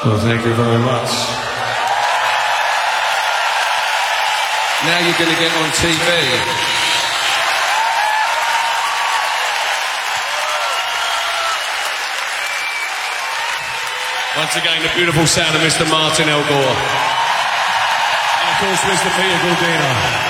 Well, thank you very much. Now you're going to get on TV. Once again, the beautiful sound of Mr. Martin Elgore. And of course, Mr. Peter Gordino.